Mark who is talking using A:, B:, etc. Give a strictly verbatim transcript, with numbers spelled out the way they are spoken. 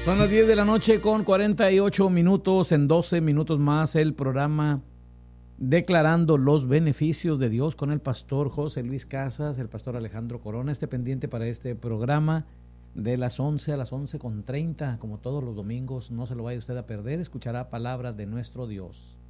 A: Son las diez de la noche con cuarenta y ocho minutos. En doce minutos más el programa Declarando los Beneficios de Dios con el pastor José Luis Casas, el pastor Alejandro Corona. Esté pendiente para este programa de las once a las once con treinta, como todos los domingos. No se lo vaya usted a perder, escuchará palabras de nuestro Dios.